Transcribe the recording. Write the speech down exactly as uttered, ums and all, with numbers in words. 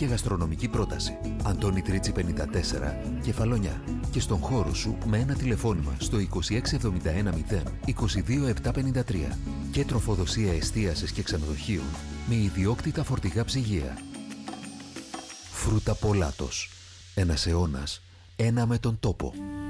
και γαστρονομική πρόταση. Αντώνη Τρίτσι πενήντα τέσσερα, Κεφαλονιά. Και στον χώρο σου με ένα τηλεφώνημα στο είκοσι έξι εβδομήντα ένα μηδέν είκοσι δύο επτακόσια πενήντα τρία και τροφοδοσία εστίασης και ξενοδοχείων με ιδιόκτητα φορτηγά ψυγεία. Φρούτα Πολάτος. Ένας αιώνας, ένα με τον τόπο.